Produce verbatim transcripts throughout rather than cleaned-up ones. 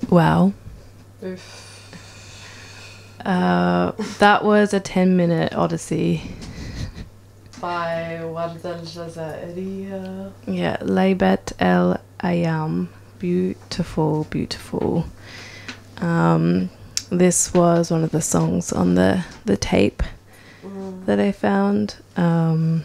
Wow. Oof. Uh, that was a ten minute odyssey. By Warda al-Jazairiya. Yeah, Laybet El Ayam. Beautiful, beautiful. Um, this was one of the songs on the, the tape mm. that I found. Um,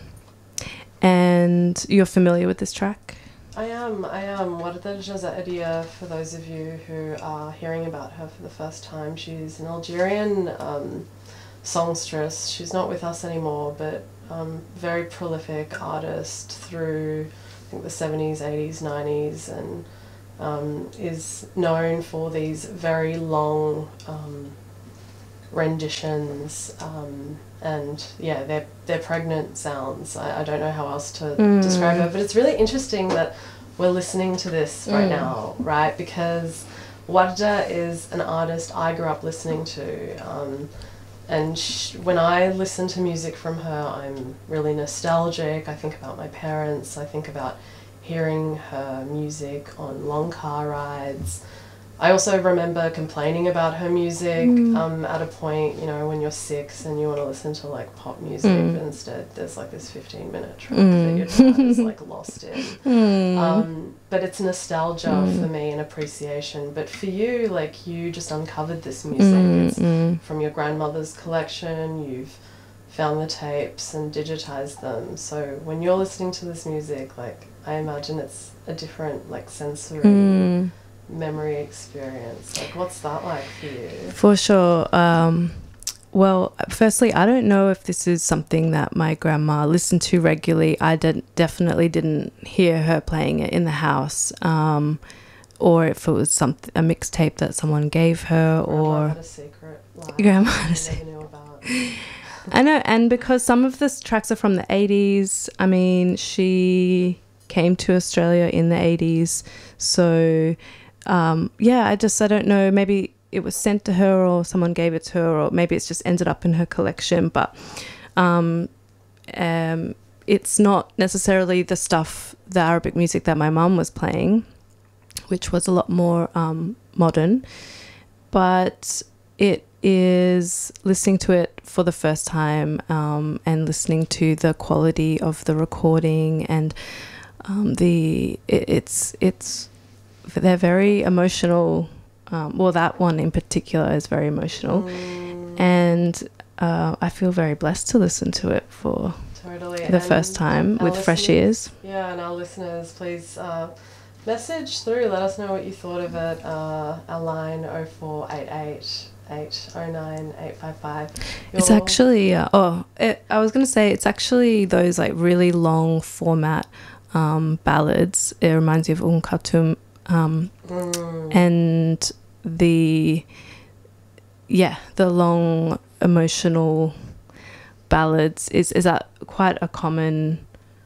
and you're familiar with this track? I am, I am. Warda al-Jazairiya, for those of you who are hearing about her for the first time, she's an Algerian um, songstress. She's not with us anymore, but um, very prolific artist through, I think, the seventies, eighties, nineties, and um, is known for these very long um, renditions, um, and yeah, they're, they're pregnant sounds. I, I don't know how else to mm. describe her, but it's really interesting that we're listening to this right mm. now, right? Because Warda is an artist I grew up listening to, um, and sh when I listen to music from her, I'm really nostalgic. I think about my parents, I think about hearing her music on long car rides. I also remember complaining about her music mm. um, at a point, you know, when you're six and you want to listen to like pop music, mm. but instead there's like this fifteen minute track mm. that your dad is like lost in. Mm. Um, but it's nostalgia mm. for me and appreciation. But for you, like, you just uncovered this music. Mm. It's mm. from your grandmother's collection. You've found the tapes and digitized them. So when you're listening to this music, like, I imagine it's a different like sensory mm. memory experience. Like, what's that like for you? For sure. Um, well, firstly, I don't know if this is something that my grandma listened to regularly. I did, definitely didn't hear her playing it in the house, um, or if it was some a mixtape that someone gave her, Grandma or had a secret life grandma I had a secret. never knew about. I know, and because some of the tracks are from the eighties. I mean, she came to Australia in the eighties, so um, yeah, I just I don't know, maybe it was sent to her or someone gave it to her, or maybe it's just ended up in her collection, but um, um, it's not necessarily the stuff, the Arabic music that my mum was playing, which was a lot more um, modern, but it is listening to it for the first time um, and listening to the quality of the recording and um, the it, it's it's they're very emotional. Um, well, that one in particular is very emotional, mm. and uh, I feel very blessed to listen to it for totally. the and first time with fresh ears. Yeah, and our listeners, please uh, message through. Let us know what you thought of it. Uh, our line oh four eight eight eight oh nine eight five five. It's actually uh, oh, it, I was gonna say it's actually those like really long format um, ballads. It reminds me of Um Kulthum. Um, mm. And the yeah the long emotional ballads, is is that quite a common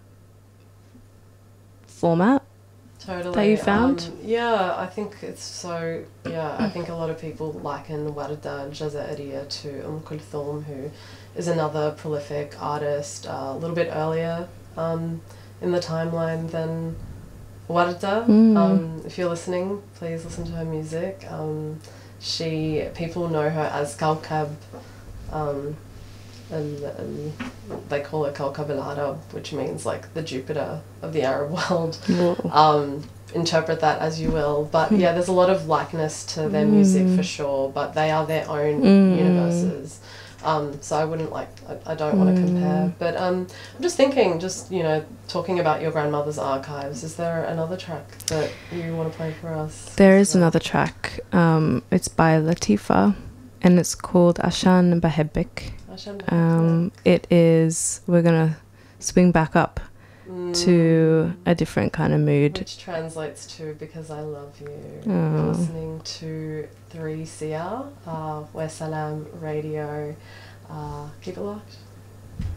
format totally that you found? Um, yeah, I think it's so yeah I think a lot of people liken Warda al-Jazairiya to Um Kulthum, who is another prolific artist, uh, a little bit earlier um, in the timeline than Warda. Mm. Um, if you're listening, please listen to her music. Um, she, people know her as Kawkab, um, and, and they call her Kawkab al-Arab, which means like the Jupiter of the Arab world. Um, interpret that as you will. But yeah, there's a lot of likeness to their mm. music for sure, but they are their own mm. universes. Um, so I wouldn't like, I, I don't want to compare, but um, I'm just thinking, just, you know, talking about your grandmother's archives, is there another track that you want to play for us? There is so. another track. Um, it's by Latifa, and it's called Ashan Bahebbik. Ashan Bahebbik. Um, it is, we're going to swing back up mm. to a different kind of mood. Which translates to Because I Love You. Oh. You're listening to three C R, uh, West Salam Radio. Uh, keep it locked.